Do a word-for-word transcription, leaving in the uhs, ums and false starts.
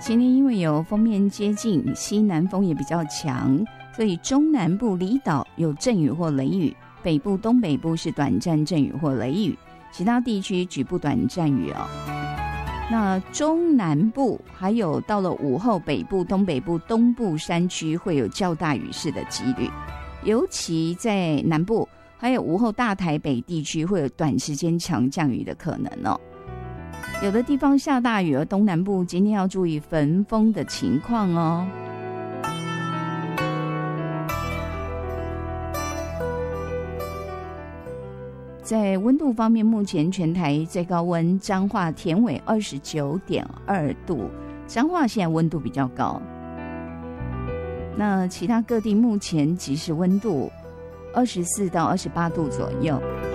今天因为有锋面接近，西南风也比较强，所以中南部离岛有阵雨或雷雨，北部、东北部是短暂阵雨或雷雨，其他地区局部短暂雨哦。那中南部还有到了午后，北部、东北部、东部山区会有较大雨势的几率，尤其在南部还有午后大台北地区会有短时间强降雨的可能哦。有的地方下大雨，而东南部今天要注意焚风的情况哦。在温度方面，目前全台最高温彰化田尾二十九点二度，彰化现在温度比较高。那其他各地目前即时温度二十四到二十八度左右。